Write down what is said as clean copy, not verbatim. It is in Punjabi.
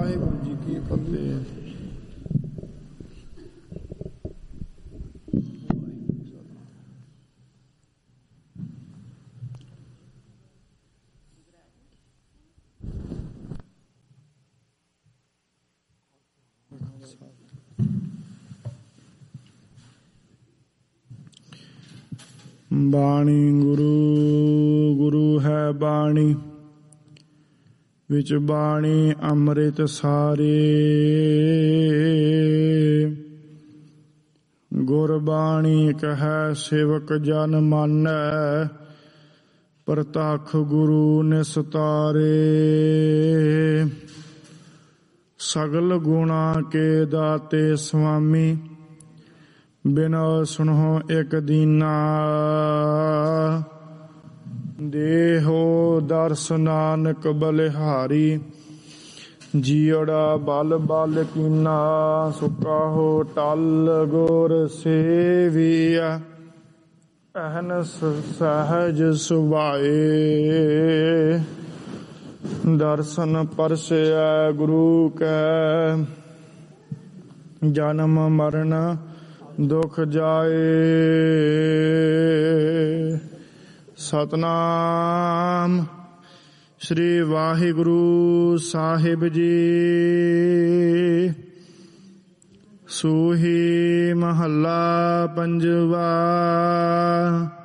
ਵਾਹਿਗੁਰੂ ਜੀ ਕੀ ਫਤਿਹ। ਬਾਣੀ ਗੁਰੂ ਗੁਰੂ ਹੈ ਬਾਣੀ, ਵਿੱਚ ਬਾਣੀ ਅੰਮ੍ਰਿਤ ਸਾਰੇ। ਗੁਰਬਾਣੀ ਕਹੈ ਸੇਵਕ ਜਨ ਮਾਨੈ, ਪ੍ਰਤੱਖ ਗੁਰੂ ਨਿਸਤਾਰੇ। ਸਗਲ ਗੁਣਾ ਕੇ ਦਾਤੇ ਸੁਆਮੀ, ਬਿਨੋ ਸੁਣੋ ਇਕ ਦੀਨਾ। ਦੇਹੋ ਦਰਸ ਨਾਨਕ ਬਲਿਹਾਰੀ, ਜੀਉੜਾ ਬਲ ਬਲ ਕੀਨਾ। ਸੁਕਾਹੋ ਟਲ ਗੁਰ ਸੇਵੀਆ, ਅਹਨਸ ਸਹਿਜ ਸੁਭਾਏ। ਦਰਸ਼ਨ ਪਰਸੈ ਗੁਰੂ ਕੈ, ਜਨਮ ਮਰਨ ਦੁਖ ਜਾਏ। ਸਤਨਾਮ ਸ੍ਰੀ ਵਾਹਿਗੁਰੂ ਸਾਹਿਬ ਜੀ। ਸੂਹੀ ਮਹੱਲਾ ਪੰਜਵਾ।